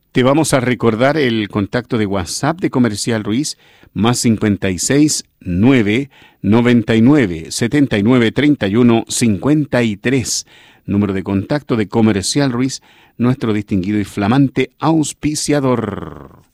Te vamos a recordar el contacto de WhatsApp de Comercial Ruiz, más 56 9 99 79 31 53. Número de contacto de Comercial Ruiz, nuestro distinguido y flamante auspiciador.